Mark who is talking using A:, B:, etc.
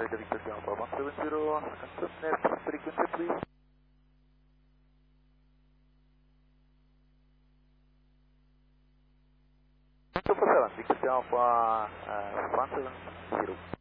A: Radio Victor Alpha 170, confirm next frequency please. Super 7, Victor Alpha 170.